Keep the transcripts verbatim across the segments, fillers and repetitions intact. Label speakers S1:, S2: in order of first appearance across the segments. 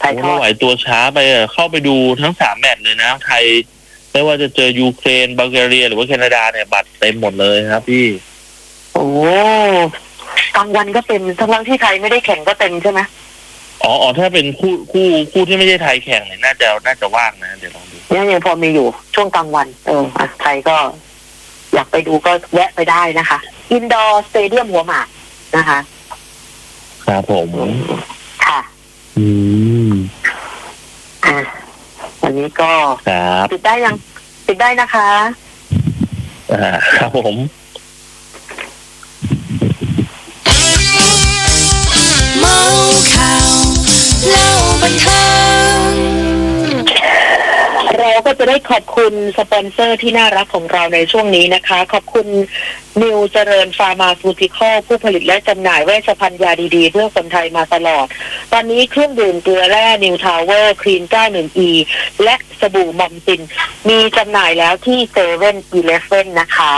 S1: ถ่ายทอดไหวตัวช้าไปเข้าไปดูทั้งสามแมตช์เลยนะไทยไม่ว่าจะเจอยูเครนบัลแกเรียหรือว่าแคนาดาเนี่ยบัตรเต็มหมดเลยครับพี่
S2: โอ้กลางวันก็เต็มทั้งที่ไทยไม่ได้แข่งก็เต็มใช่ไหม
S1: อ๋ออ๋อถ้าเป็นคู่คู่คู่ที่ไม่ใช่ไทยแข่งเนี่ยน่าจะน่าจะว่างนะเดี๋ยวลองดู
S2: เนี่ยยังพอมีอยู่ช่วงกลางวันเออไทยก็อยากไปดูก็แวะไปได้นะคะอินดอร์สเตเดียมหัวหมากนะคะ
S1: ครับผม
S2: ค่ะ
S1: อืม
S2: อ่ะวันนี้ก็ติดได้ยังติดได้นะคะ
S1: อ่าครับผม
S3: เมาข่าวเล่าบันเทิง
S2: เราก็จะได้ขอบคุณสปอนเซอร์ที่น่ารักของเราในช่วงนี้นะคะขอบคุณนิวเจริญฟาร์มาซูติคอลผู้ผลิตและจำหน่ายเวชภัณฑ์ยาดีๆเพื่อคนไทยมาตลอดตอนนี้เครื่องดื่มเกลือแร่นิวทาวเวอร์คลีน เก้าสิบ อี และสบู่มอมซินมีจำหน่ายแล้วที่เซเว่นอีเลฟเว่นนะคะ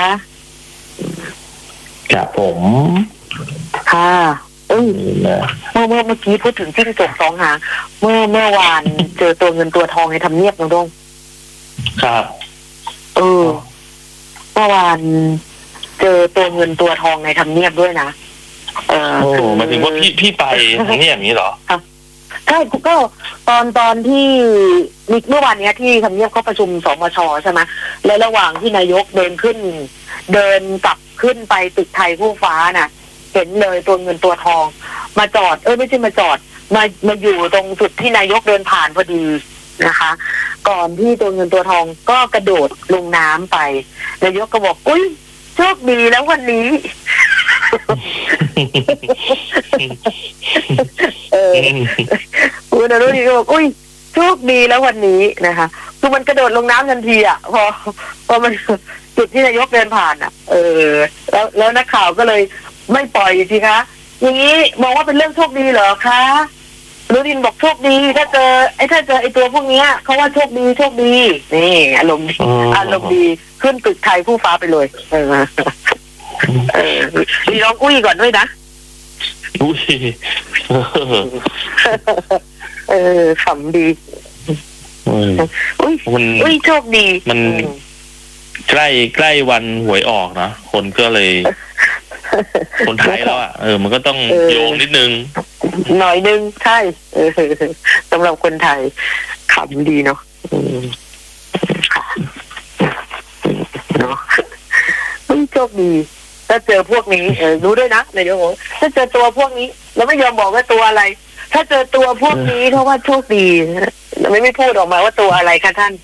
S1: ครับผม
S2: ค่ะเอ้ยเมื่อเมื่อเมื่อกี้พูดถึงจิ้งจกสองหางเมื่อเมื่อวานเจอตัวเงินตัวทองในทำเนียบน้องดง
S1: ครับ
S2: เออเมื่อวานเจอตัวเงินตัวทองในทำเนียบด้วยนะ
S1: เออคือมาถึงว่าพี่พี่ไปทำเนียบอย่างนี้เหรอ
S2: ใช่ก็ตอนตอนที่เมื่อวานนี้ที่ทำเนียบเขาประชุมสมชใช่ไหมและระหว่างที่นายกเดินขึ้นเดินกลับขึ้นไปตึกไทยคู่ฟ้าน่ะเห็นเลยตัวเงินตัวทองมาจอดเออไม่ใช่มาจอดมามาอยู่ตรงจุดที่นายกเดินผ่านพอดีนะคะก่อนที่ตัวเงินตัวทองก็กระโดดลงน้ำไปนายกก็บอกอุ้ยโชคดีแล้ววันนี้เออคุณอนุทินก็บอกอุ้ยโชคดีแล้ววันนี้นะคะคือมันกระโดดลงน้ำทันทีอ่ะพอพอมันจุดที่นายกเดินผ่านอ่ะเออแล้วแล้วนักข่าวก็เลยไม่ปล่อยสิคะอย่างนี้มองว่าเป็นเรื่องโชคดีเหรอคะอนุทินบอกโชคดีถ้าเจอไอ้ถ้าเจอไอ้ตัวพวกเนี้ยเขาว่าโชคดีโชคดีนี่อารมณ์อารมณ์ดีขึ้นตึกไทยคู่ฟ้าไปเลยเออเออมีน้องอุ้ยก่อนด้วยนะ
S1: อุ้ย
S2: เออขำดีอุ้ยอุ้ยโชคดี
S1: มันใกล้ใกล้วันหวยออกนะคนก็เลยคนไทยแล้วอ่ะเออมันก็ต้องโยงนิดนึง
S2: หน่อยนึงใช่เออสำหรับคนไทยขำดีเนาะเนาะอุ้ยโชคดีถ้าเจอพวกนี้เออรู้ด้วยนะนายกบอกถ้าเจอตัวพวกนี้เราไม่ยอมบอกว่าตัวอะไรถ้าเจอตัวพวกนี้เพราะว่าโชคดีไม่ไม่พูดออกมาว่าตัวอะไรคะท่าน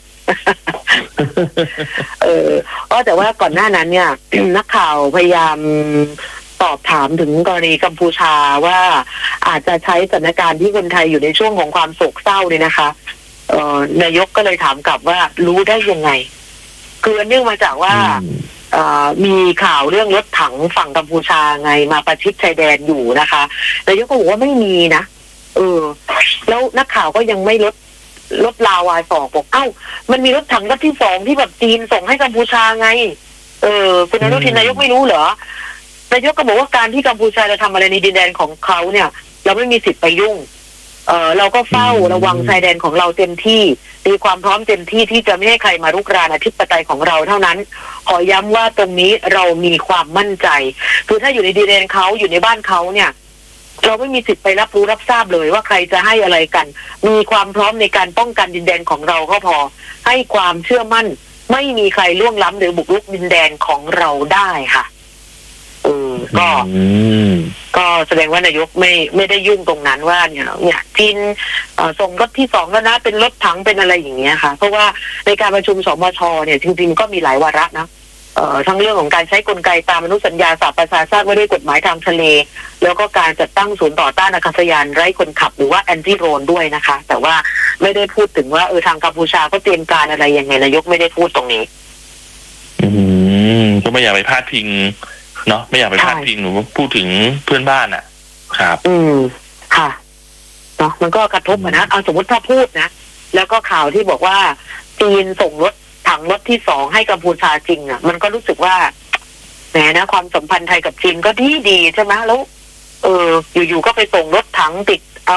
S2: เออก็แต่ว่าก่อนหน้านั้นเนี่ยนักข่าวพยายามสอบถามถึงกรณีกัมพูชาว่าอาจจะใช้สถานการณ์ที่คนไทยอยู่ในช่วงของความโศกเศร้าเนี่ยนะคะเอ่อนายกก็เลยถามกลับว่ารู้ได้ยังไงคือเนื่องมาจากว่ามีข่าวเรื่องรถถังฝั่งกัมพูชาไงมาประชิดชายแดนอยู่นะคะนายกก็บอกว่าไม่มีนะเออแล้วนักข่าวก็ยังไม่ลดรถลาวายสองบอกเอ้ามันมีรถถังรถที่สองที่แบบจีนส่งให้กัมพูชาไงเออคุณอนุทินนายกไม่รู้เหรอนายกก็บอกว่าการที่กัมพูชาจะทำอะไรในดินแดนของเขาเนี่ยเราไม่มีสิทธิ์ไปยุ่งเออเราก็เฝ้าระวังชายแดนของเราเต็มที่มีความพร้อมเต็มที่ที่จะไม่ให้ใครมารุกรานอธิปไตยของเราเท่านั้นขอย้ำว่าตรงนี้เรามีความมั่นใจคือถ้าอยู่ในดินแดนเขาอยู่ในบ้านเขาเนี่ยเราไม่มีสิทธิ์ไปรับรู้รับทราบเลยว่าใครจะให้อะไรกันมีความพร้อมในการป้องกันดินแดนของเราก็พอให้ความเชื่อมั่นไม่มีใครล่วงล้ำหรือบุกรุกดินแดนของเราได้ค่ะเออก็ก็แสดงว่านายกไม่ไม่ได้ยุ่งตรงนั้นว่าเนี่ยเนี่ยจีนส่งรถที่สองแล้วนะเป็นรถถังเป็นอะไรอย่างเงี้ยค่ะเพราะว่าในการประชุมสมชเนี่ยจริงๆก็มีหลายวาระนะเอ่อทั้งเรื่องของการใช้กลไกตามอนุสัญญาสหประชาชาติว่าด้วยกฎหมายทางทะเลแล้วก็การจัดตั้งศูนย์ต่อต้านอากาศยานไร้คนขับหรือว่าแอนตี้โดรนด้วยนะคะแต่ว่าไม่ได้พูดถึงว่าเออทางกัมพูชาก็เตรียมการอะไรยังไงนายกไม่ได้พูดตรงนี้
S1: อืมก็ไม่อยากไปพาดพิงเนาะไม่อยากไปพาดพิงหนูพูดถึงเพื่อนบ้านอ่ะครับ
S2: อืมค่ะเนาะมันก็กระทบนะเอาสมมติถ้าพูดนะแล้วก็ข่าวที่บอกว่าจีนส่งรถถังรถที่สองให้กัมพูชาจริงอ่ะมันก็รู้สึกว่าแหมนะความสัมพันธ์ไทยกับจีนก็ดีดีใช่ไหมแล้วเอออยู่ๆก็ไปส่งรถถังติด